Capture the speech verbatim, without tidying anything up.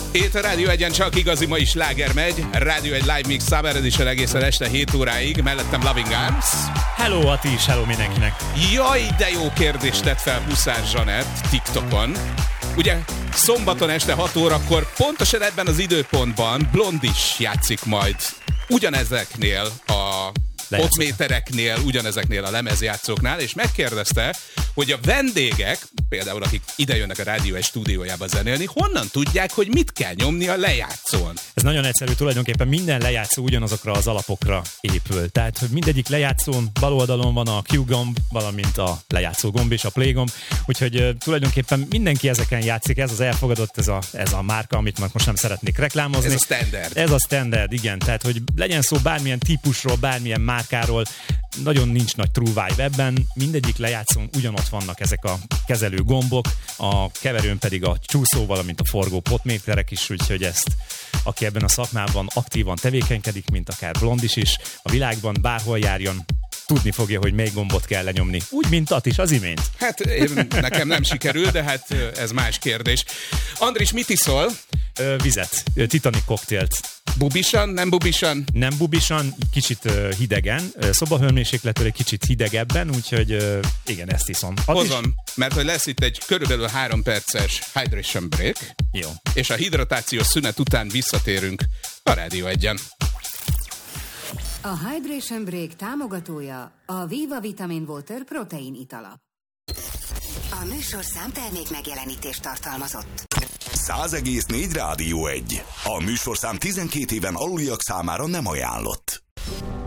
Itt a Rádió egyen csak igazi mai sláger megy. Rádió egy live mix Summer Edition egészen este hét óráig. Mellettem Loving Arms. Hello Ati is, hello mindenkinek. Jaj, de jó kérdést tett fel Huszár Zsanett TikTokon. Ugye szombaton este hat órakor pontosan ebben az időpontban Blondis játszik majd ugyanezeknél a potmétereknél, ugyanezeknél a lemezjátszóknál, és megkérdezte, hogy a vendégek, például akik idejönnek a Rádió egy stúdiójába zenélni, honnan tudják, hogy mit kell nyomni a lejátszón? Ez nagyon egyszerű, tulajdonképpen minden lejátszó ugyanazokra az alapokra épül. Tehát, hogy mindegyik lejátszón bal oldalon van a Q gomb, valamint a lejátszó gomb és a play gomb, úgyhogy uh, tulajdonképpen mindenki ezeken játszik, ez az elfogadott, ez a, ez a márka, amit most nem szeretnék reklámozni. Ez a standard. Ez a standard, igen, tehát, hogy legyen szó bármilyen típusról, bármilyen márkáról, nagyon nincs nagy true vibe ebben, mindegyik lejátszón ugyanott vannak ezek a kezelő gombok, a keverőn pedig a csúszó, valamint a forgó potméterek is, úgyhogy ezt, aki ebben a szakmában aktívan tevékenykedik, mint akár Blondis is, a világban bárhol járjon, tudni fogja, hogy mely gombot kell lenyomni. Úgy, mint At is az imént. Hát én, nekem nem sikerül, de hát ez más kérdés. Andris, mit iszol? Ö, vizet, Titanic koktélt. Bubisan, nem bubisan? Nem bubisan, kicsit uh, hidegen, uh, szobahőmérsékletől egy kicsit hidegebben, úgyhogy uh, igen, ezt iszom. Ad Hozom, is? mert hogy lesz itt egy körülbelül három perces hydration break, jó, és a hidratációs szünet után visszatérünk a Rádió egyen. A Hydration Break támogatója a Viva Vitamin Water protein itala. A műsorszám termék megjelenítést tartalmazott. száz egész négy Rádió egy. A műsorszám tizenkét éven aluliak számára nem ajánlott.